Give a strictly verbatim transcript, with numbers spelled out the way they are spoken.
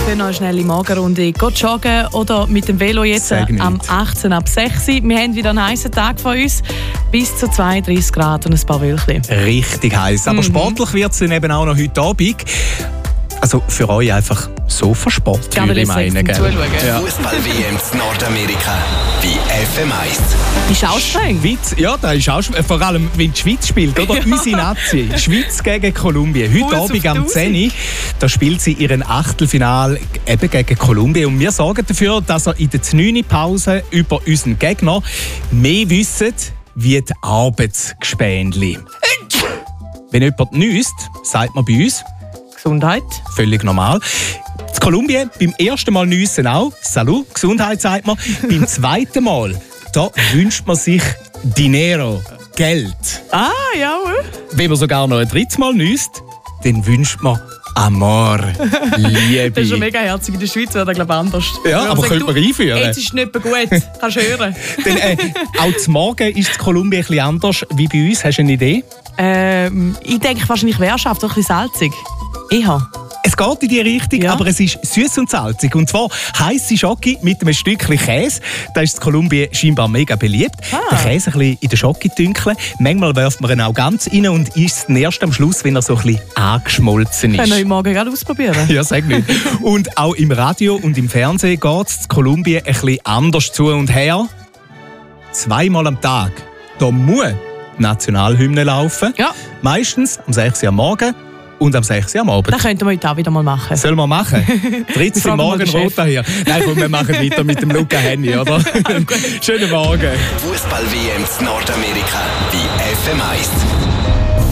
für eine schnelle Morgenrunde joggen oder mit dem Velo jetzt am achtzehn ab sechs. Wir haben wieder einen heißen Tag vor uns. Bis zu zweiunddreißig Grad und ein paar Wölkchen. Richtig heiß. Aber mhm. sportlich wird es dann eben auch noch heute Abend. Also für euch einfach Sofasport, würde ich meinen. Ja. Fußball-W M in Nordamerika bei F M eins. Ist auch streng. Ja, das ist auch streng. Vor allem, wenn die Schweiz spielt, oder? Ja. Unsere Nazi. Schweiz gegen Kolumbien. Heute Abend am zehn Uhr, da spielt sie ihren Achtelfinal eben gegen Kolumbien. Und wir sorgen dafür, dass ihr in der neunten Pause über unseren Gegner mehr wisst, wie die Arbeitsgespänli. Wenn jemand nüsst, sagt man bei uns Gesundheit. Völlig normal. In Kolumbien beim ersten Mal nüssen auch. Salut, Gesundheit sagt man. Beim zweiten Mal, da wünscht man sich Dinero, Geld. Ah, ja. Wenn man sogar noch ein drittes Mal nüsst, dann wünscht man Amor, Liebe. Das ist schon mega herzig. In der Schweiz wäre das, glaube ich, anders. Ja, aber könnte man einführen. Jetzt ist es nicht mehr gut. Kannst du hören. Dann, äh, auch zum Morgen ist in Kolumbien ein bisschen anders wie bei uns. Hast du eine Idee? Ähm, ich denke wahrscheinlich Währschaft, ein bisschen salzig. Ich habe. Es geht in die Richtung, ja. Aber es ist süß und salzig. Und zwar heisse Schoki mit einem Stückchen Käse. Da ist in Kolumbien scheinbar mega beliebt. Ah. Den Käse ein bisschen in der Schoki dünkeln. Manchmal wirft man ihn auch ganz rein und isst ihn erst am Schluss, wenn er so ein bisschen angeschmolzen ist. Können wir heute Morgen gerade ausprobieren? Ja, sag nicht. Und auch im Radio und im Fernsehen geht es in Kolumbien ein bisschen anders zu und her. Zweimal am Tag. Da muss die Nationalhymne laufen. Ja. Meistens um sechs Uhr am Morgen. Und am sechs Uhr am Abend. Das könnten wir heute auch wieder mal machen. Sollen wir machen? Dritz im Morgenrot hier. Nein, komm, wir machen weiter mit dem Luca Henny, oder? Schönen Morgen. Fußball-W M in Nordamerika bei F M eins.